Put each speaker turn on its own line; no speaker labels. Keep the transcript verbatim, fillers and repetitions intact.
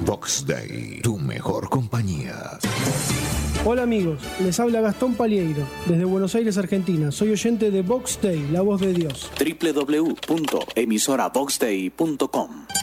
Box Day, tu mejor compañía.
Hola amigos, les habla Gastón Palieiro, desde Buenos Aires, Argentina. Soy oyente de Box Day, la voz de Dios.
doble u doble u doble u punto emisora box day punto com